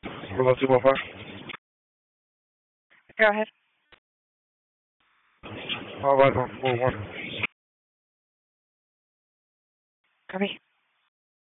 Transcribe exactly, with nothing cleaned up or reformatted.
Hello, two one five. Go ahead. Five five one four one. Copy.